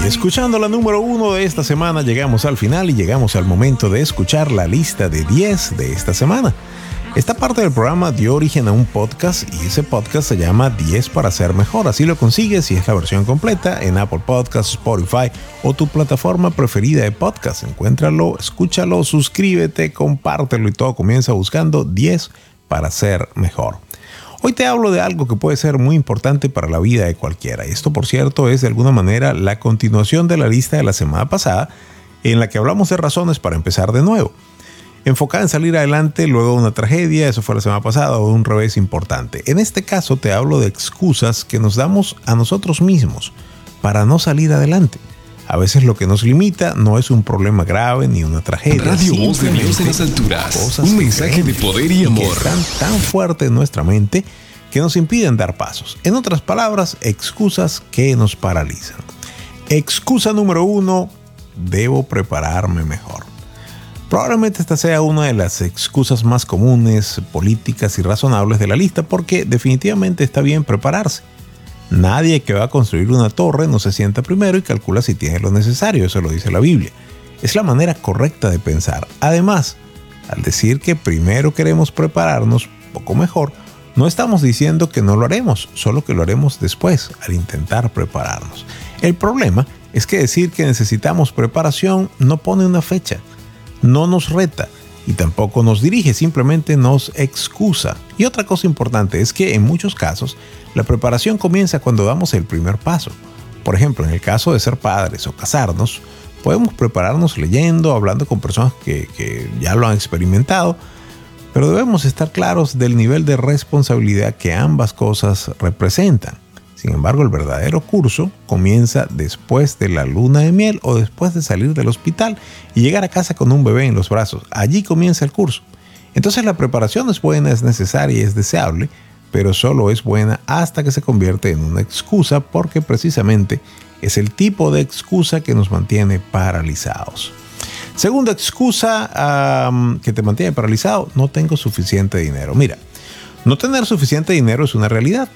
escuchando la número 1 de esta semana, llegamos al final y llegamos al momento de escuchar la lista de 10 de esta semana. Esta parte del programa dio origen a un podcast y ese podcast se llama 10 para ser mejor. Así lo consigues si es la versión completa en Apple Podcasts, Spotify o tu plataforma preferida de podcast. Encuéntralo, escúchalo, suscríbete, compártelo y todo comienza buscando 10 para ser mejor. Hoy te hablo de algo que puede ser muy importante para la vida de cualquiera. Esto, por cierto, es de alguna manera la continuación de la lista de la semana pasada, en la que hablamos de razones para empezar de nuevo. Enfocada en salir adelante luego de una tragedia, eso fue la semana pasada, o de un revés importante. En este caso te hablo de excusas que nos damos a nosotros mismos para no salir adelante. A veces lo que nos limita no es un problema grave ni una tragedia. Radio Voz de Dios en las alturas. Un mensaje de poder y amor. Que están tan fuerte en nuestra mente que nos impiden dar pasos. En otras palabras, excusas que nos paralizan. Excusa número 1, debo prepararme mejor. Probablemente esta sea una de las excusas más comunes, políticas y razonables de la lista porque definitivamente está bien prepararse. Nadie que va a construir una torre no se sienta primero y calcula si tiene lo necesario, eso lo dice la Biblia. Es la manera correcta de pensar. Además, al decir que primero queremos prepararnos poco mejor, no estamos diciendo que no lo haremos, solo que lo haremos después, al intentar prepararnos. El problema es que decir que necesitamos preparación no pone una fecha, no nos reta y tampoco nos dirige, simplemente nos excusa. Y otra cosa importante es que en muchos casos la preparación comienza cuando damos el primer paso. Por ejemplo, en el caso de ser padres o casarnos, podemos prepararnos leyendo, hablando con personas que ya lo han experimentado, pero debemos estar claros del nivel de responsabilidad que ambas cosas representan. Sin embargo, el verdadero curso comienza después de la luna de miel o después de salir del hospital y llegar a casa con un bebé en los brazos. Allí comienza el curso. Entonces la preparación es buena, es necesaria y es deseable, pero solo es buena hasta que se convierte en una excusa porque precisamente es el tipo de excusa que nos mantiene paralizados. Segunda excusa que te mantiene paralizado, no tengo suficiente dinero. Mira, no tener suficiente dinero es una realidad.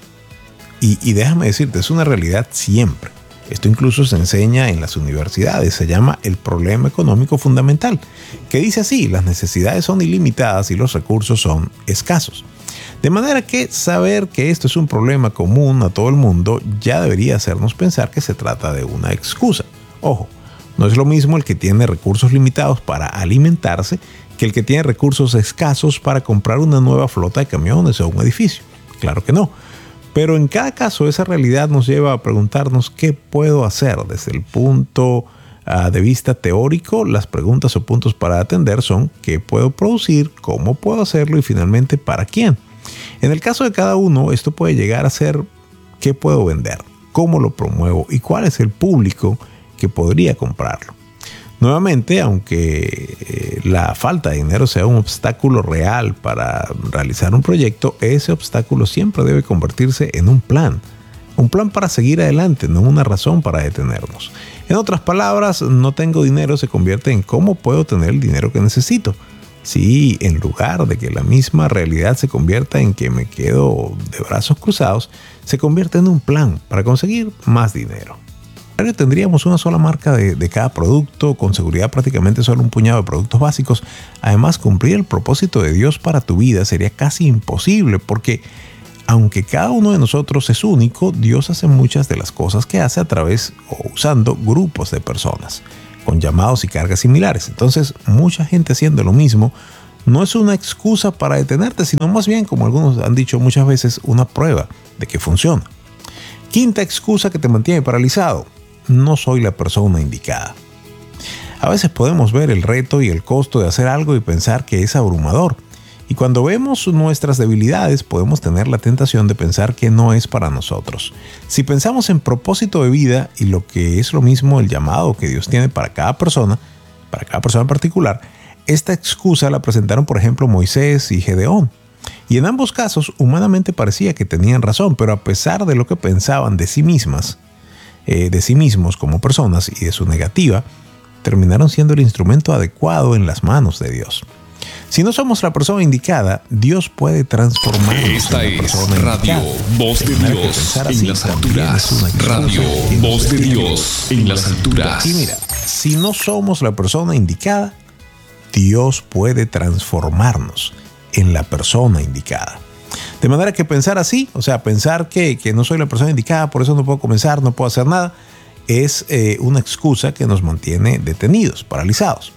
Y déjame decirte, es una realidad siempre. Esto incluso se enseña en las universidades, se llama el problema económico fundamental, que dice así: las necesidades son ilimitadas y los recursos son escasos. De manera que saber que esto es un problema común a todo el mundo ya debería hacernos pensar que se trata de una excusa. Ojo, no es lo mismo el que tiene recursos limitados para alimentarse que el que tiene recursos escasos para comprar una nueva flota de camiones o un edificio. Claro que no. Pero en cada caso esa realidad nos lleva a preguntarnos qué puedo hacer. Desde el punto de vista teórico, las preguntas o puntos para atender son qué puedo producir, cómo puedo hacerlo y finalmente para quién. En el caso de cada uno, esto puede llegar a ser qué puedo vender, cómo lo promuevo y cuál es el público que podría comprarlo. Nuevamente, aunque la falta de dinero sea un obstáculo real para realizar un proyecto, ese obstáculo siempre debe convertirse en un plan para seguir adelante, no una razón para detenernos. En otras palabras, no tengo dinero se convierte en cómo puedo tener el dinero que necesito. Si en lugar de que la misma realidad se convierta en que me quedo de brazos cruzados, se convierte en un plan para conseguir más dinero. Tendríamos una sola marca de cada producto, con seguridad prácticamente solo un puñado de productos básicos. Además, cumplir el propósito de Dios para tu vida sería casi imposible porque aunque cada uno de nosotros es único, Dios hace muchas de las cosas que hace a través o usando grupos de personas con llamados y cargas similares. Entonces, mucha gente haciendo lo mismo no es una excusa para detenerte, sino más bien, como algunos han dicho muchas veces, una prueba de que funciona. Quinta excusa que te mantiene paralizado: no soy la persona indicada. A veces podemos ver el reto y el costo de hacer algo y pensar que es abrumador. Y cuando vemos nuestras debilidades, podemos tener la tentación de pensar que no es para nosotros. Si pensamos en propósito de vida y lo que es lo mismo el llamado que Dios tiene para cada persona en particular, esta excusa la presentaron, por ejemplo, Moisés y Gedeón. Y en ambos casos, humanamente parecía que tenían razón, pero a pesar de lo que pensaban de sí mismos como personas y de su negativa, terminaron siendo el instrumento adecuado en las manos de Dios. Si no somos la persona indicada, Dios puede transformarnos. Esta es Radio Voz de Dios en las alturas. Radio Voz de Dios en las alturas. Y mira, si no somos la persona indicada, Dios puede transformarnos en la persona indicada. De manera que pensar así, o sea, pensar que no soy la persona indicada, por eso no puedo comenzar, no puedo hacer nada, es una excusa que nos mantiene detenidos, paralizados.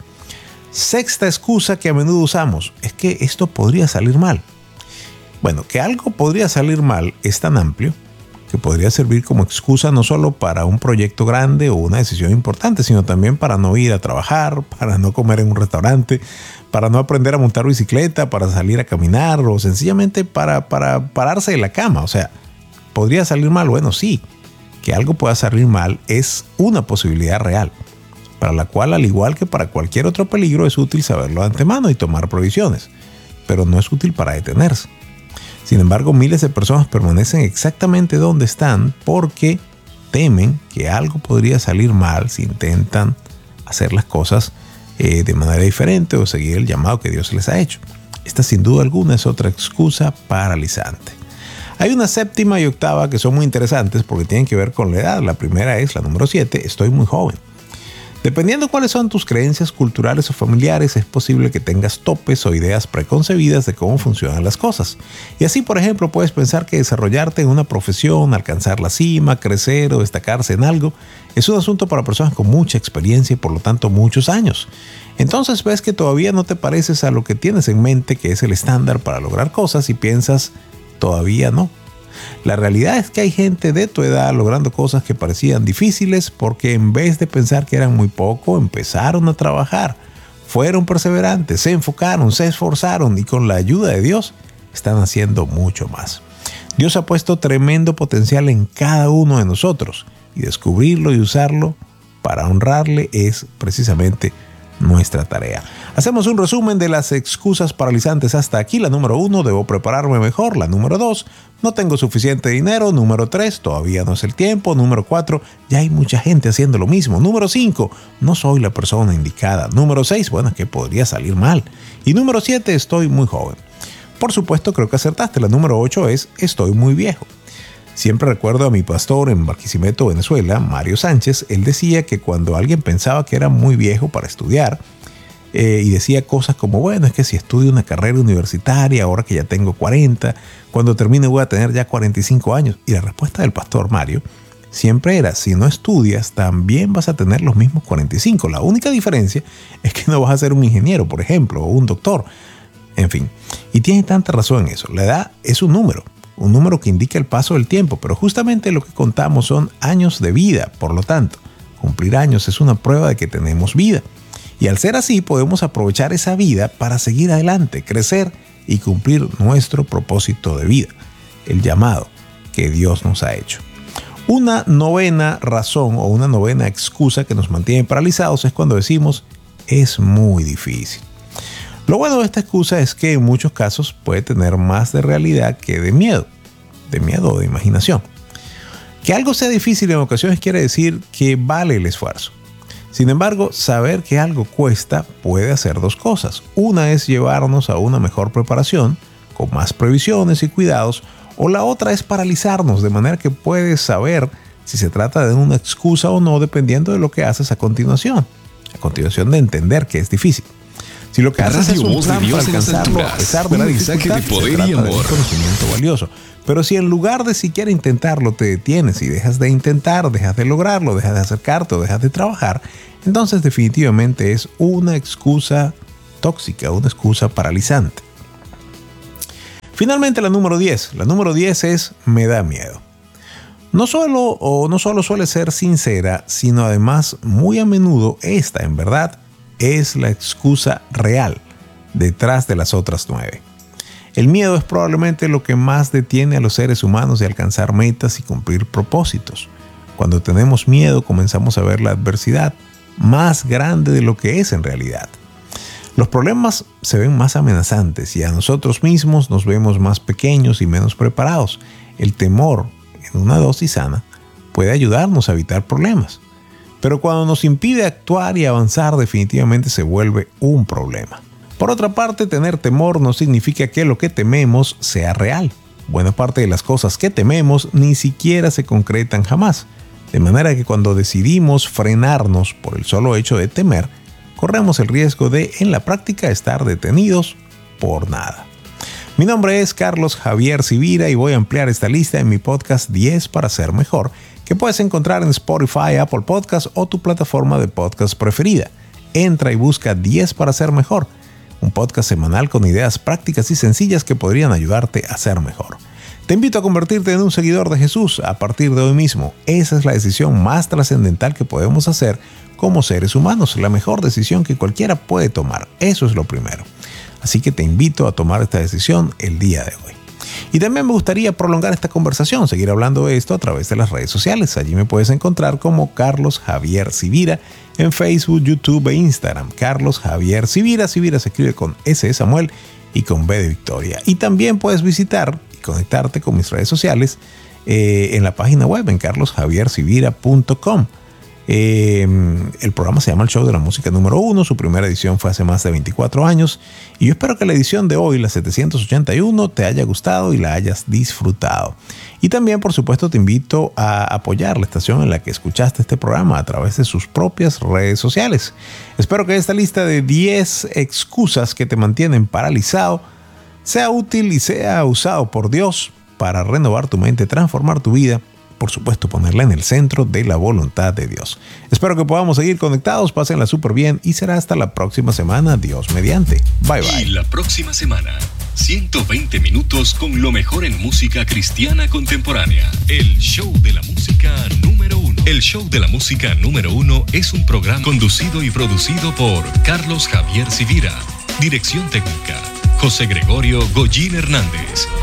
Sexta excusa que a menudo usamos es que esto podría salir mal. Bueno, que algo podría salir mal es tan amplio que podría servir como excusa no solo para un proyecto grande o una decisión importante, sino también para no ir a trabajar, para no comer en un restaurante, para no aprender a montar bicicleta, para salir a caminar o sencillamente para pararse de la cama. O sea, ¿podría salir mal? Bueno, sí, que algo pueda salir mal es una posibilidad real, para la cual, al igual que para cualquier otro peligro, es útil saberlo de antemano y tomar provisiones, pero no es útil para detenerse. Sin embargo, miles de personas permanecen exactamente donde están porque temen que algo podría salir mal si intentan hacer las cosas de manera diferente o seguir el llamado que Dios les ha hecho. Esta, sin duda alguna, es otra excusa paralizante. Hay una séptima y octava que son muy interesantes porque tienen que ver con la edad. La primera es la número 7, estoy muy joven. Dependiendo cuáles son tus creencias culturales o familiares, es posible que tengas topes o ideas preconcebidas de cómo funcionan las cosas. Y así, por ejemplo, puedes pensar que desarrollarte en una profesión, alcanzar la cima, crecer o destacarse en algo, es un asunto para personas con mucha experiencia y por lo tanto muchos años. Entonces ves que todavía no te pareces a lo que tienes en mente que es el estándar para lograr cosas y piensas, todavía no. La realidad es que hay gente de tu edad logrando cosas que parecían difíciles porque en vez de pensar que eran muy poco, empezaron a trabajar, fueron perseverantes, se enfocaron, se esforzaron y con la ayuda de Dios están haciendo mucho más. Dios ha puesto tremendo potencial en cada uno de nosotros y descubrirlo y usarlo para honrarle es precisamente nuestra tarea. Hacemos un resumen de las excusas paralizantes hasta aquí. La número 1, debo prepararme mejor. La número 2, no tengo suficiente dinero. Número 3, todavía no es el tiempo. Número 4, ya hay mucha gente haciendo lo mismo. Número 5, no soy la persona indicada. Número 6, bueno, que podría salir mal. Y número 7, estoy muy joven. Por supuesto, creo que acertaste. La número 8 es, estoy muy viejo. Siempre recuerdo a mi pastor en Barquisimeto, Venezuela, Mario Sánchez. Él decía que cuando alguien pensaba que era muy viejo para estudiar, y decía cosas como, bueno, es que si estudio una carrera universitaria, ahora que ya tengo 40, cuando termine voy a tener ya 45 años. Y la respuesta del pastor Mario siempre era, si no estudias, también vas a tener los mismos 45. La única diferencia es que no vas a ser un ingeniero, por ejemplo, o un doctor. En fin, y tiene tanta razón en eso. La edad es un número que indica el paso del tiempo, pero justamente lo que contamos son años de vida. Por lo tanto, cumplir años es una prueba de que tenemos vida. Y al ser así, podemos aprovechar esa vida para seguir adelante, crecer y cumplir nuestro propósito de vida, el llamado que Dios nos ha hecho. Una novena razón o una novena excusa que nos mantiene paralizados es cuando decimos, es muy difícil. Lo bueno de esta excusa es que en muchos casos puede tener más de realidad que de miedo o de imaginación. Que algo sea difícil en ocasiones quiere decir que vale el esfuerzo. Sin embargo, saber que algo cuesta puede hacer dos cosas. Una es llevarnos a una mejor preparación, con más previsiones y cuidados, o la otra es paralizarnos, de manera que puedes saber si se trata de una excusa o no, dependiendo de lo que haces a continuación de entender que es difícil. Si lo que haces es un plan para alcanzarlo a pesar de la dificultad, se trata de un conocimiento valioso. Pero si en lugar de siquiera intentarlo te detienes y dejas de intentar, dejas de lograrlo, dejas de acercarte o dejas de trabajar, entonces definitivamente es una excusa tóxica, una excusa paralizante. Finalmente la número 10. La número 10 es me da miedo. No solo suele ser sincera, sino además muy a menudo esta en verdad es la excusa real detrás de las otras 9. El miedo es probablemente lo que más detiene a los seres humanos de alcanzar metas y cumplir propósitos. Cuando tenemos miedo comenzamos a ver la adversidad más grande de lo que es en realidad. Los problemas se ven más amenazantes y a nosotros mismos nos vemos más pequeños y menos preparados. El temor, en una dosis sana, puede ayudarnos a evitar problemas. Pero cuando nos impide actuar y avanzar, definitivamente se vuelve un problema. Por otra parte, tener temor no significa que lo que tememos sea real. Buena parte de las cosas que tememos ni siquiera se concretan jamás. De manera que cuando decidimos frenarnos por el solo hecho de temer, corremos el riesgo de, en la práctica, estar detenidos por nada. Mi nombre es Carlos Javier Civira y voy a ampliar esta lista en mi podcast 10 para ser mejor, que puedes encontrar en Spotify, Apple Podcasts o tu plataforma de podcast preferida. Entra y busca 10 para ser mejor, un podcast semanal con ideas prácticas y sencillas que podrían ayudarte a ser mejor. Te invito a convertirte en un seguidor de Jesús a partir de hoy mismo. Esa es la decisión más trascendental que podemos hacer como seres humanos, la mejor decisión que cualquiera puede tomar. Eso es lo primero. Así que te invito a tomar esta decisión el día de hoy. Y también me gustaría prolongar esta conversación, seguir hablando de esto a través de las redes sociales. Allí me puedes encontrar como Carlos Javier Civira en Facebook, YouTube e Instagram. Carlos Javier Civira. Civira se escribe con S de Samuel y con B de Victoria. Y también puedes visitar y conectarte con mis redes sociales en la página web en carlosjaviercivira.com. El programa se llama El Show de la Música número 1. Su primera edición fue hace más de 24 años. Y yo espero que la edición de hoy, la 781, te haya gustado y la hayas disfrutado. Y también, por supuesto, te invito a apoyar la estación en la que escuchaste este programa a través de sus propias redes sociales. Espero que esta lista de 10 excusas que te mantienen paralizado sea útil y sea usado por Dios para renovar tu mente, transformar tu vida. Por supuesto, ponerla en el centro de la voluntad de Dios. Espero que podamos seguir conectados, pásenla súper bien y será hasta la próxima semana, Dios mediante. Bye bye. Y la próxima semana, 120 minutos con lo mejor en música cristiana contemporánea. El Show de la Música número 1. El Show de la Música número 1 es un programa conducido y producido por Carlos Javier Civira. Dirección técnica, José Gregorio Goyín Hernández.